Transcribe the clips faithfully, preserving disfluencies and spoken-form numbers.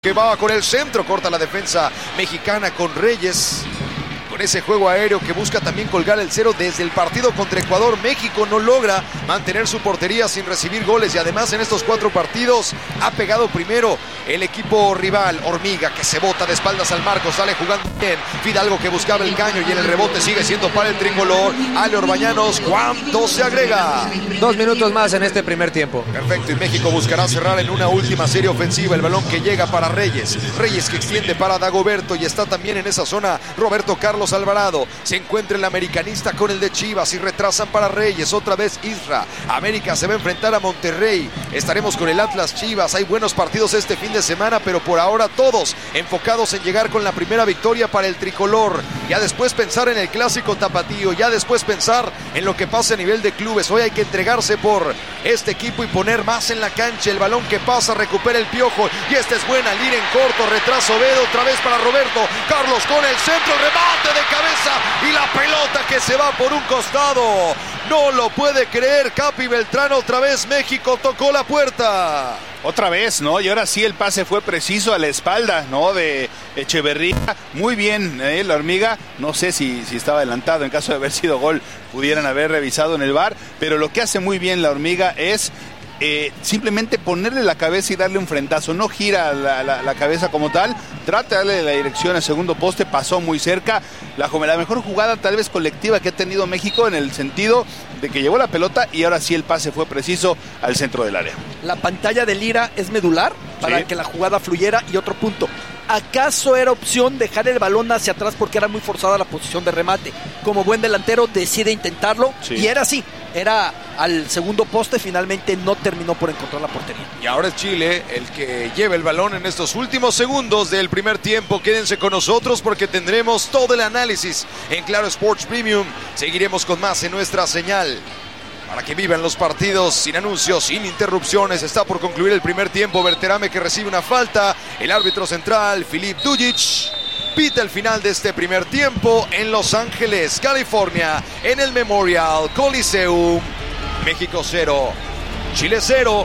Que va con el centro, corta la defensa mexicana con Reyes. Con ese juego aéreo que busca también colgar el cero desde el partido contra Ecuador. México no logra mantener su portería sin recibir goles y además en estos cuatro partidos ha pegado primero el equipo rival. Hormiga que se bota de espaldas al marco, sale jugando bien. Fidalgo que buscaba el caño y en el rebote sigue siendo para el tricolor. Ale Orbañanos, ¿cuánto se agrega? Dos minutos más en este primer tiempo. Perfecto, y México buscará cerrar en una última serie ofensiva. El balón que llega para Reyes. Reyes que extiende para Dagoberto y está también en esa zona Roberto Carlos Alvarado. Se encuentra el americanista con el de Chivas y retrasan para Reyes. Otra vez Isra. América se va a enfrentar a Monterrey. Estaremos con el Atlas Chivas. Hay buenos partidos este fin de semana, pero por ahora todos enfocados en llegar con la primera victoria para el tricolor. Ya después pensar en el clásico tapatío. Ya después pensar en lo que pasa a nivel de clubes. Hoy hay que entregarse por este equipo y poner más en la cancha. El balón que pasa, recupera el Piojo. Y esta es buena. Lira en corto. Retraso Vedo. Otra vez para Roberto Carlos con el centro. Remate de cabeza y la pelota que se va por un costado. No lo puede creer Capi Beltrán. Otra vez México tocó la puerta. Otra vez, ¿no? Y ahora sí el pase fue preciso a la espalda, ¿no? De Echeverría. Muy bien, ¿eh? La Hormiga. No sé si, si estaba adelantado. En caso de haber sido gol, pudieran haber revisado en el V A R. Pero lo que hace muy bien la Hormiga es Eh, simplemente ponerle la cabeza y darle un frentazo. No gira la, la, la cabeza como tal, trata de darle la dirección al segundo poste, pasó muy cerca. La, la mejor jugada tal vez colectiva que ha tenido México, en el sentido de que llevó la pelota y ahora sí el pase fue preciso al centro del área. La pantalla de Lira es medular para sí. que la jugada fluyera. Y otro punto, ¿acaso era opción dejar el balón hacia atrás porque era muy forzada la posición de remate? Como buen delantero decide intentarlo, sí. y era así, era al segundo poste, finalmente no terminó por encontrar la portería. Y ahora es Chile el que lleva el balón en estos últimos segundos del primer tiempo. Quédense con nosotros porque tendremos todo el análisis en Claro Sports Premium. Seguiremos con más en nuestra señal para que vivan los partidos sin anuncios, sin interrupciones. Está por concluir el primer tiempo. Berterame que recibe una falta. El árbitro central, Filip Dujic, pita el final de este primer tiempo en Los Ángeles, California, en el Memorial Coliseum. México cero, Chile cero.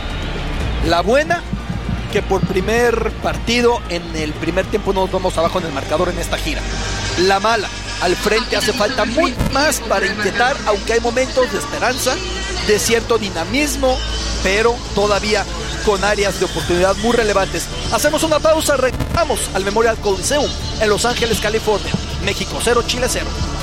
La buena, que por primer partido en el primer tiempo no nos vamos abajo en el marcador en esta gira. La mala, al frente hace falta muy más para inquietar, aunque hay momentos de esperanza, de cierto dinamismo, pero todavía con áreas de oportunidad muy relevantes. Hacemos una pausa, regresamos al Memorial Coliseum en Los Ángeles, California. México cero, Chile cero.